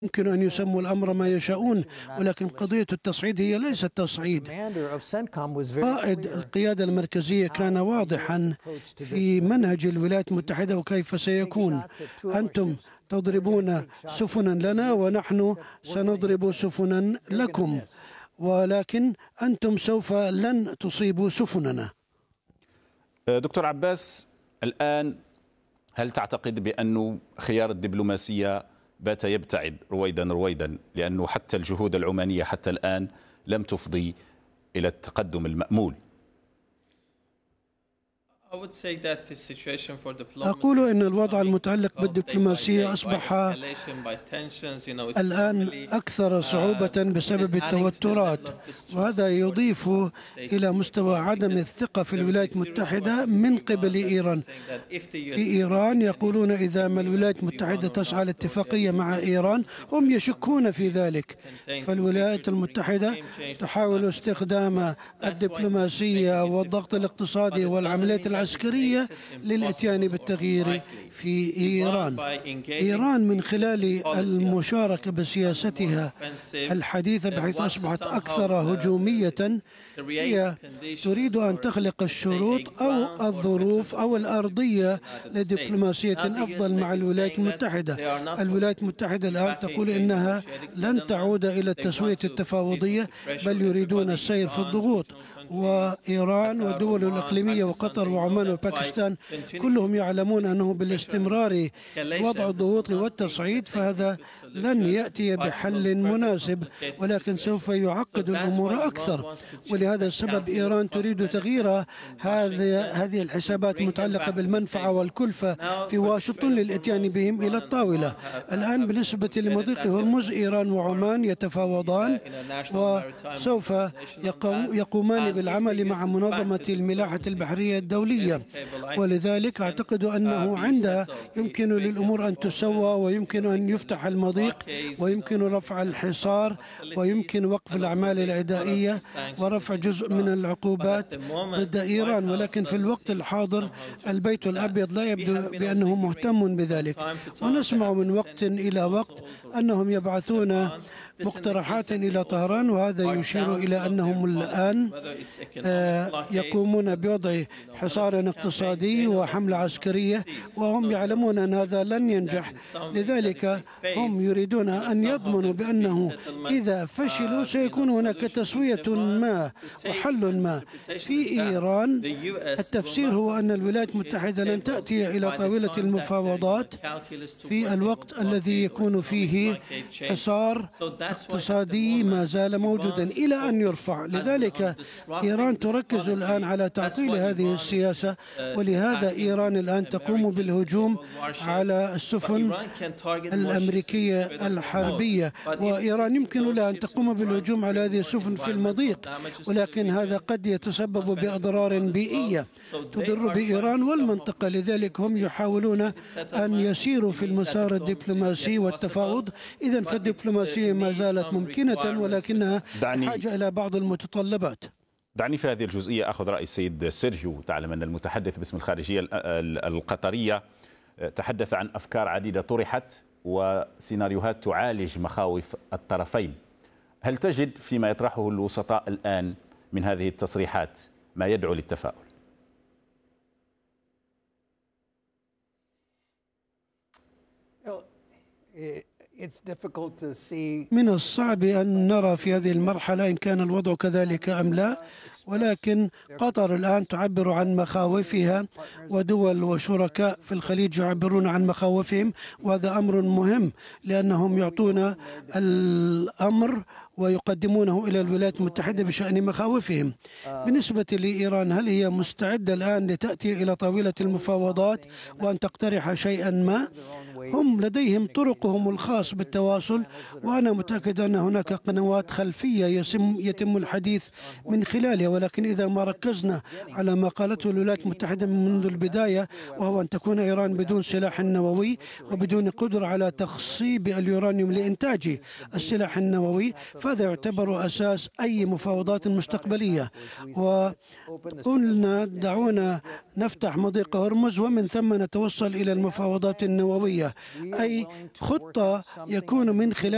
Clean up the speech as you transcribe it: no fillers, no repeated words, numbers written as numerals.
يمكن أن يسموا الأمر ما يشاءون، ولكن قضية التصعيد هي ليست تصعيد. قائد القيادة المركزية كان واضحا في منهج الولايات المتحدة وكيف سيكون. أنتم تضربون سفنا لنا ونحن سنضرب سفنا لكم، ولكن أنتم سوف لن تصيبوا سفننا. دكتور عباس، الآن هل تعتقد بأن خيار الدبلوماسية بات يبتعد رويدا لأنه حتى الجهود العمانية حتى الآن لم تفضي إلى التقدم المأمول؟ أقول أن الوضع المتعلق بالدبلوماسية أصبح الآن أكثر صعوبة بسبب التوترات، وهذا يضيف إلى مستوى عدم الثقة في الولايات المتحدة من قبل إيران. في إيران يقولون إذا ما الولايات المتحدة تسعى لاتفاقية مع إيران هم يشكون في ذلك، فالولايات المتحدة تحاول استخدام الدبلوماسية والضغط الاقتصادي والعمليات العسكرية للإتيان بالتغيير في إيران. إيران من خلال المشاركة بسياستها الحديثة بحيث أصبحت أكثر هجومية، هي تريد أن تخلق الشروط أو الظروف أو الأرضية لدبلوماسية أفضل مع الولايات المتحدة. الولايات المتحدة الآن تقول إنها لن تعود إلى التسوية التفاوضية، بل يريدون السير في الضغوط. وإيران والدول الإقليمية وقطر وعمان وباكستان كلهم يعلمون أنه بالاستمرار وضع الضغوط والتصعيد فهذا لن يأتي بحل مناسب، ولكن سوف يعقد الأمور أكثر. ولهذا السبب إيران تريد تغيير هذه الحسابات المتعلقة بالمنفعة والكلفة في واشنطن للإتيان بهم إلى الطاولة. الآن بالنسبة لمضيق هرمز إيران وعمان يتفاوضان وسوف يقومان بالعمل مع منظمة الملاحة البحرية الدولية، ولذلك أعتقد أنه عندها يمكن للأمور أن تسوى، ويمكن أن يفتح المضيق، ويمكن رفع الحصار، ويمكن وقف الأعمال العدائية ورفع جزء من العقوبات ضد إيران. ولكن في الوقت الحاضر البيت الأبيض لا يبدو بأنه مهتم بذلك، ونسمع من وقت إلى وقت أنهم يبعثون مقترحات إلى طهران، وهذا يشير إلى أنهم الآن يقومون بوضع حصار اقتصادي وحملة عسكرية، وهم يعلمون أن هذا لن ينجح. لذلك هم يريدون أن يضمنوا بأنه إذا فشلوا سيكون هناك تسوية ما وحل ما. في إيران التفسير هو أن الولايات المتحدة لن تأتي إلى طاولة المفاوضات في الوقت الذي يكون فيه حصار اقتصادي ما زال موجودا إلى أن يرفع. لذلك إيران تركز الآن على تعطيل هذه السياسة، ولهذا إيران الآن تقوم بالهجوم على السفن الأمريكية الحربية، وإيران يمكن لها أن تقوم بالهجوم على هذه السفن في المضيق، ولكن هذا قد يتسبب بأضرار بيئية تضر بإيران والمنطقة. لذلك هم يحاولون أن يسيروا في المسار الدبلوماسي والتفاوض. إذن فالدبلوماسية ما زالت ممكنة، ولكنها بحاجة إلى بعض المتطلبات. دعني في هذه الجزئية أخذ رأي السيد سيرجيو. تعلم أن المتحدث باسم الخارجية القطرية تحدث عن أفكار عديدة طرحت وسيناريوهات تعالج مخاوف الطرفين. هل تجد فيما يطرحه الوسطاء الآن من هذه التصريحات ما يدعو للتفاؤل؟ من الصعب أن نرى في هذه المرحلة إن كان الوضع كذلك أم لا، ولكن قطر الآن تعبر عن مخاوفها، ودول وشركاء في الخليج يعبرون عن مخاوفهم، وهذا أمر مهم لأنهم يعطون الأمر ويقدمونه إلى الولايات المتحدة بشأن مخاوفهم. بالنسبة لإيران، هل هي مستعدة الآن لتأتي إلى طاولة المفاوضات وأن تقترح شيئا ما؟ هم لديهم طرقهم الخاص بالتواصل، وأنا متأكد أن هناك قنوات خلفية يتم الحديث من خلالها، ولكن إذا ما ركزنا على ما قالته الولايات المتحدة منذ البداية، وهو أن تكون إيران بدون سلاح نووي وبدون قدرة على تخصيب اليورانيوم لإنتاج السلاح النووي، فهذا يعتبر أساس أي مفاوضات مستقبلية. وقلنا دعونا نفتح مضيق هرمز ومن ثم نتوصل إلى المفاوضات النووية، أي خطة يكون من خلال